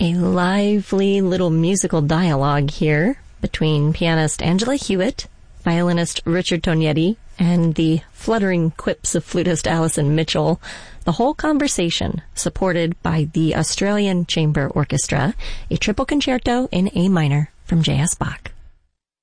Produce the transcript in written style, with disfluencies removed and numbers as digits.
A lively little musical dialogue here between pianist Angela Hewitt, violinist Richard Tognetti, and the fluttering quips of flutist Alison Mitchell. The whole conversation supported by the Australian Chamber Orchestra, a triple concerto in A minor from J.S. Bach.